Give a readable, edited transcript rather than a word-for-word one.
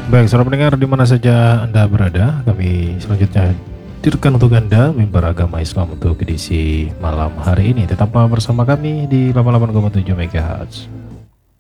Baik, saudara pendengar di mana saja Anda berada, kami selanjutnya hadirkan untuk Anda mimbar agama Islam untuk edisi malam hari ini. Tetaplah bersama kami di 88,7 MHz.